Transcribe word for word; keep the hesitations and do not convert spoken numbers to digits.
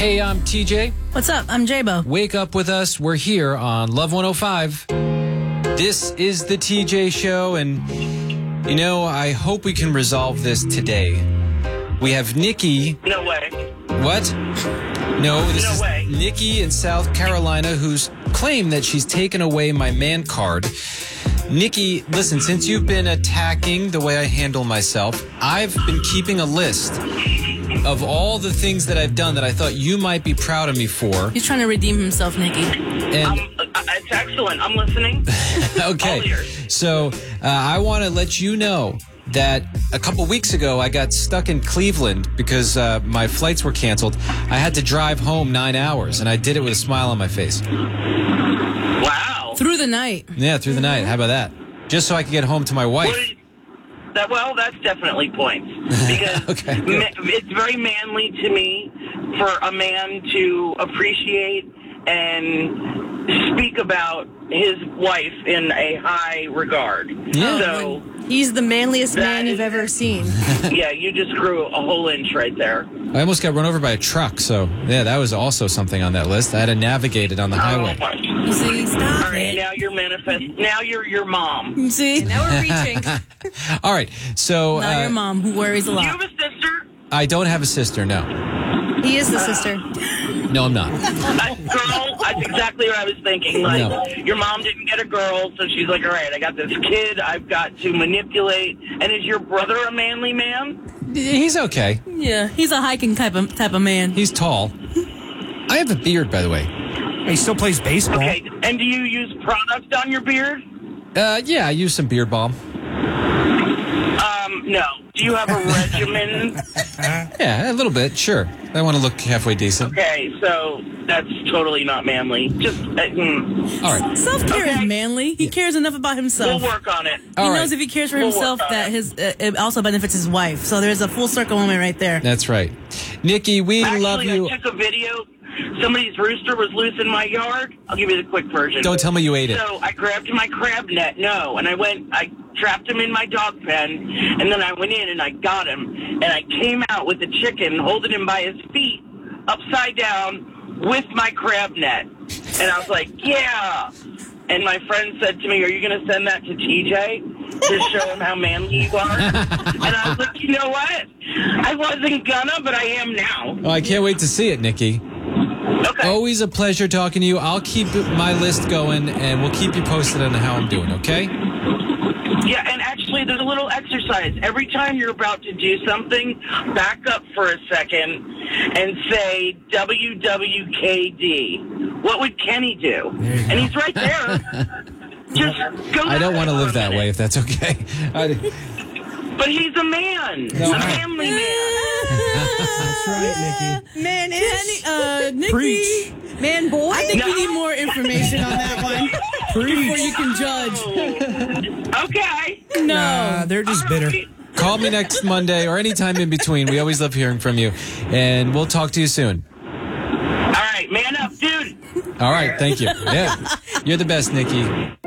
Hey, I'm T J. What's up? I'm J-Bo. Wake up with us. We're here on Love one oh five. This is the T J Show, and, you know, I hope we can resolve this today. We have Nikki. No way. What? No, this No is way. Nikki in South Carolina, who's claimed that she's taken away my man card. Nikki, listen, since you've been attacking the way I handle myself, I've been keeping a list of all the things that I've done that I thought you might be proud of me for. He's trying to redeem himself, Nikki. And Um, uh, it's excellent. I'm listening. All okay, ears. so uh, I want to let you know that a couple weeks ago I got stuck in Cleveland because uh, my flights were canceled. I had to drive home nine hours, and I did it with a smile on my face. Wow. Through the night. Yeah, through the night. How about that? Just so I could get home to my wife. What did- that, well, that's definitely points. Because Okay, good. ma- it's very manly to me for a man to appreciate and speak about his wife in a high regard. Yeah. So, He's the manliest That man is- you've ever seen. yeah, you just grew a whole inch right there. I almost got run over by a truck, so yeah, that was also something on that list. I had to navigate it on the highway. Oh, my. You see, stop All right, it. now you're manifest. Now you're your mom. You see? Now we're reaching. All right, so Not your uh, mom who worries a Do you lot. have a sister? I don't have a sister, no. He is the sister. No, I'm not. A girl? That's exactly what I was thinking. Like, No. your mom didn't get a girl, so she's like, all right, I got this kid I've got to manipulate. And is your brother a manly man? He's okay. Yeah, he's a hiking type of type of man. He's tall. I have a beard, by the way. He still plays baseball. Okay, and do you use product on your beard? Uh, yeah, I use some beard balm. Um, no. Do you have a regimen? Yeah, a little bit, sure. I want to look halfway decent. Okay, so that's totally not manly. Just, uh, mm, All right. Self-care Okay. is manly. He cares enough about we'll himself. work on it. He All right. knows if he cares for We'll work himself on that it. his uh, it also benefits his wife. So there's a full circle moment right there. That's right. Nikki, we Actually, love you. I took a video. Somebody's rooster was loose in my yard. I'll give you the quick version. Don't tell me you ate it. So I grabbed my crab net, no, and I went, I trapped him in my dog pen, and then I went in and I got him, and I came out with the chicken, holding him by his feet, upside down, with my crab net. And I was like, yeah. And my friend said to me, are you going to send that to T J to show him how manly you are? And I was like, you know what? I wasn't gonna, but I am now. Oh, I can't wait to see it, Nikki. Okay. Always a pleasure talking to you. I'll keep my list going, and we'll keep you posted on how I'm doing, okay? Yeah, and actually, there's a little exercise. Every time you're about to do something, back up for a second and say W W K D. What would Kenny do? And he's right there. Just go. I don't want to for a live that minute. way, if that's okay. I, But he's a man. He's a family man. That's right, Nikki. Man, Kenny, ish. uh, Nikki, Preach. Man, boy. I think No. we need more information on that one before you can judge. Okay. No. Nah, they're just bitter. call me next Monday or anytime in between. We always love hearing from you, and we'll talk to you soon. All right, man up, dude. All right, thank you. Yeah, you're the best, Nikki.